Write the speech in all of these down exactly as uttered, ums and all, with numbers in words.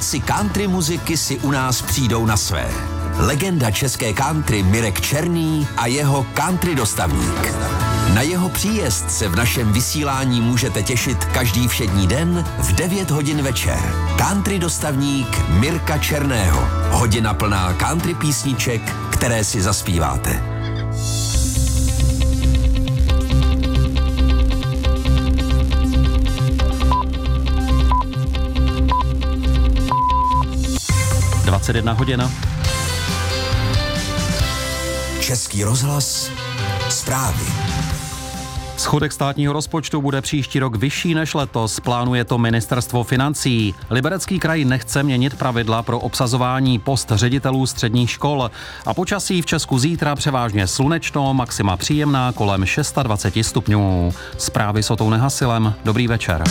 Milovníci country muziky si u nás přijdou na své. Legenda české country Mirek Černý a jeho country dostavník. Na jeho příjezd se v našem vysílání můžete těšit každý všední den v devět hodin večer. Country dostavník Mirka Černého. Hodina plná country písniček, které si zaspíváte. dvacet jedna hodina. Český rozhlas, zprávy. Schodek státního rozpočtu bude příští rok vyšší než letos, plánuje to ministerstvo financí. Liberecký kraj nechce měnit pravidla pro obsazování post ředitelů středních škol. A počasí v Česku zítra převážně slunečno, maxima příjemná kolem dvacet šest stupňů. Zprávy s Otou Nehasilem. Dobrý večer.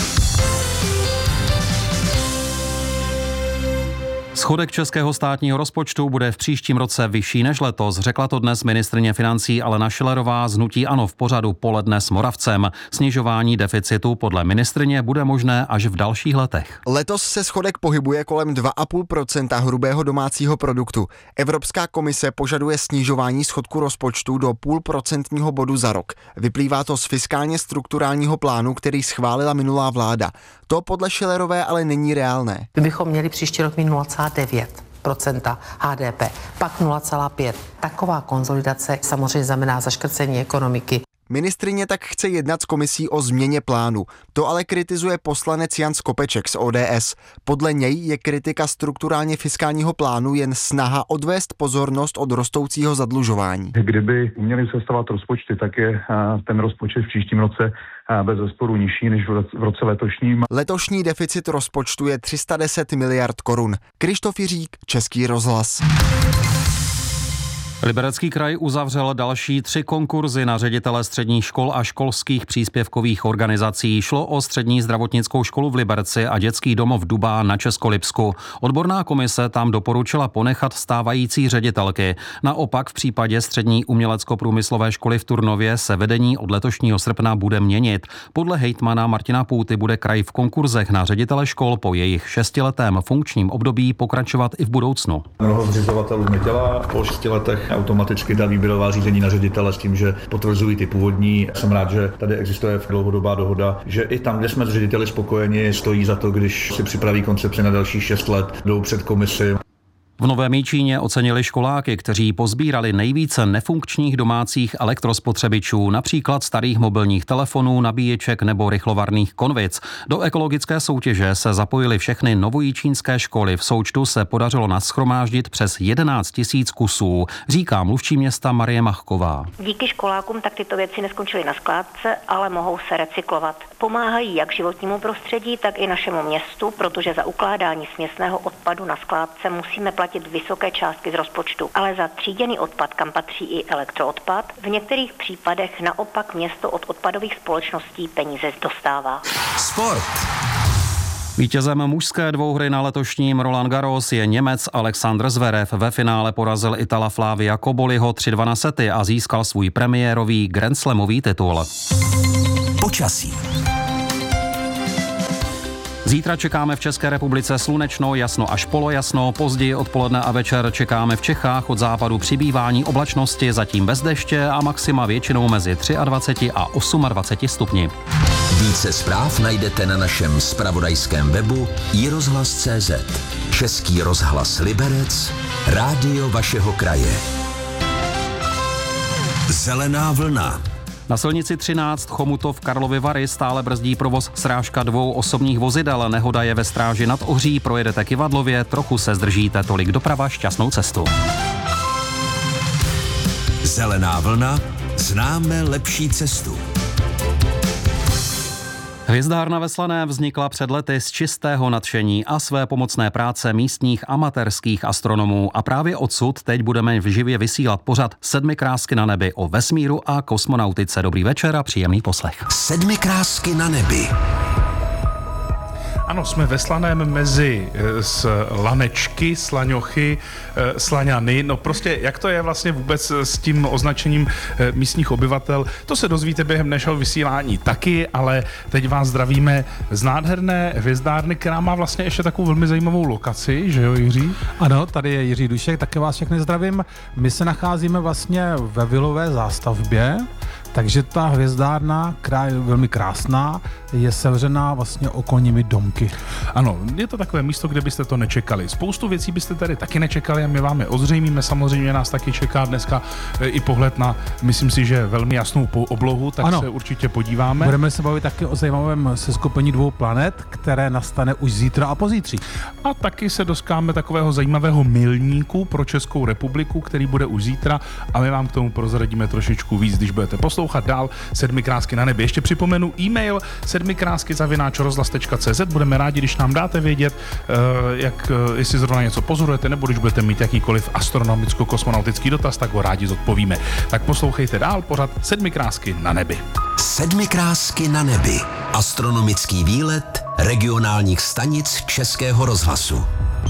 Schodek českého státního rozpočtu bude v příštím roce vyšší než letos, řekla to dnes ministryně financí Alena Schillerová z hnutí ANO v pořadu Poledne s Moravcem. Snižování deficitu podle ministryně bude možné až v dalších letech. Letos se schodek pohybuje kolem dva a půl procenta hrubého domácího produktu. Evropská komise požaduje snižování schodku rozpočtu do půlprocentního bodu za rok. Vyplývá to z fiskálně strukturálního plánu, který schválila minulá vláda. To podle Schillerové ale není reálné. Kdybychom měli příští rok mít nula celá devět procenta H D P, pak nula celá pět. Taková konsolidace samozřejmě znamená zaškrcení ekonomiky. Ministryně tak chce jednat s komisí o změně plánu. To ale kritizuje poslanec Jan Skopeček z O D S. Podle něj je kritika strukturálně fiskálního plánu jen snaha odvést pozornost od rostoucího zadlužování. Kdyby uměli sestavovat rozpočty, tak je ten rozpočet v příštím roce bez zesporu nižší než v roce letošním. Letošní deficit rozpočtu je tři sta deset miliard korun. Krištof Jiřík, Český rozhlas. Liberecký kraj uzavřel další tři konkurzy na ředitele středních škol a školských příspěvkových organizací. Šlo o střední zdravotnickou školu v Liberci a dětský domov Dubá na Českolipsku. Odborná komise tam doporučila ponechat stávající ředitelky. Naopak v případě střední umělecko-průmyslové školy v Turnově se vedení od letošního srpna bude měnit. Podle hejtmana Martina Půty bude kraj v konkurzech na ředitele škol po jejich šestiletém funkčním období pokračovat i v budoucnu. Mnoho zřizovatelů nedělá po šesti letech automaticky dá výběrová řízení na ředitele s tím, že potvrzují ty původní. Jsem rád, že tady existuje dlouhodobá dohoda, že i tam, kde jsme s řediteli spokojeni, stojí za to, když si připraví koncepci na dalších šest let, jdou před komisi. V Novém Jičíně ocenili školáky, kteří pozbírali nejvíce nefunkčních domácích elektrospotřebičů, například starých mobilních telefonů, nabíječek nebo rychlovarných konvic. Do ekologické soutěže se zapojily všechny novojičínské školy. V součtu se podařilo nashromáždit přes jedenáct tisíc kusů, říká mluvčí města Marie Machková. Díky školákům tak tyto věci neskončily na skládce, ale mohou se recyklovat. Pomáhají jak životnímu prostředí, tak i našemu městu, protože za ukládání směsného odpadu na skládce musíme platit vysoké částky z rozpočtu, ale za tříděný odpad, kam patří i elektroodpad, v některých případech naopak město od odpadových společností peníze dostává. Sport. Vítězem mužské dvouhry na letošním Roland Garros je Němec Alexander Zverev. Ve finále porazil Itala Flavia Koboliho tři dva na sety a získal svůj premiérový Grand Slamový titul. Počasí. Zítra čekáme v České republice slunečno, jasno až polojasno, později odpoledne a večer čekáme v Čechách od západu přibývání oblačnosti, zatím bez deště a maxima většinou mezi dvacet tři a dvacet osm stupni. Více zpráv najdete na našem zpravodajském webu i rozhlas tečka cé zet. Český rozhlas Liberec, rádio vašeho kraje. Zelená vlna. Na silnici třináct Chomutov Karlovy Vary stále brzdí provoz srážka dvou osobních vozidel. Nehoda je ve Stráži nad Ohří, projedete Kyvadlově, trochu se zdržíte, tolik doprava, šťastnou cestu. Zelená vlna, známe lepší cestu. Hvězdárna ve Slané vznikla před lety z čistého nadšení a své pomocné práce místních amatérských astronomů a právě odsud teď budeme živě vysílat pořad Sedmi krásky na nebi o vesmíru a kosmonautice. Dobrý večer a příjemný poslech. Sedmi krásky na nebi. Ano, jsme ve Slaném mezi s lanečky, slaňochy, slaňany. No prostě, jak to je vlastně vůbec s tím označením místních obyvatel, to se dozvíte během dnešního vysílání taky, ale teď vás zdravíme z nádherné hvězdárny, která má vlastně ještě takovou velmi zajímavou lokaci, že jo, Jiří? Ano, tady je Jiří Dušek, také vás všechny zdravím. My se nacházíme vlastně ve vilové zástavbě, takže ta hvězdárna, která je velmi krásná, je sevřená vlastně okolními domky. Ano, je to takové místo, kde byste to nečekali. Spoustu věcí byste tady taky nečekali a my vám je ozřejmíme. Samozřejmě nás taky čeká dneska i pohled na, myslím si, že velmi jasnou oblohu, tak ano, se určitě podíváme. Budeme se bavit taky o zajímavém seskupení dvou planet, které nastane už zítra a pozítří. A taky se doskáme takového zajímavého milníku pro Českou republiku, který bude už zítra a my vám k tomu prozradíme trošičku víc, když budete poslouchat dál Sedmi krásky na nebi. Ještě připomenu e-mail sedmikrásky zavináč rozhlas tečka cé zet. Budeme rádi, když nám dáte vědět, jak, jestli zrovna něco pozorujete, nebo když budete mít jakýkoliv astronomicko-kosmonautický dotaz, tak ho rádi zodpovíme. Tak poslouchejte dál pořad Sedmi krásky na nebi. Sedmi krásky na nebi. Astronomický výlet regionálních stanic Českého rozhlasu.